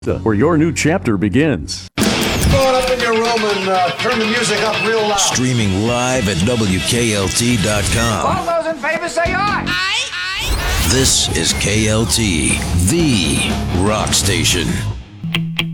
where your new chapter begins. Go on up in your room and turn the music up real loud. Streaming live at WKLT.com. All those in favor say aye. This is KLT, the rock station.